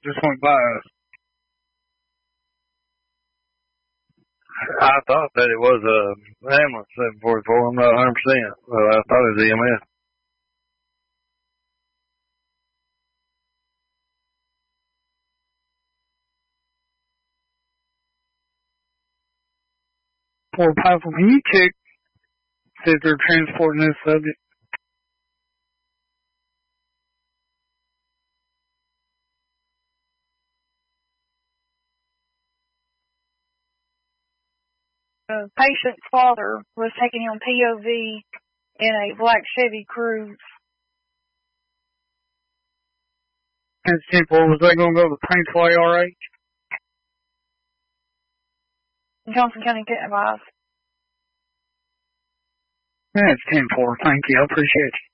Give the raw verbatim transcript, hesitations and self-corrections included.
just went by us. I thought that it was a ambulance seven forty-four. I'm not one hundred percent. Well, I thought it was E M S. Well, Piper, can you check see if they're transporting this subject? The patient's father was taking him P O V in a black Chevy Cruze. That's simple. Was they going to go to Paintsville A R H? Johnson County Advice. That's ten four. Thank you. I appreciate you.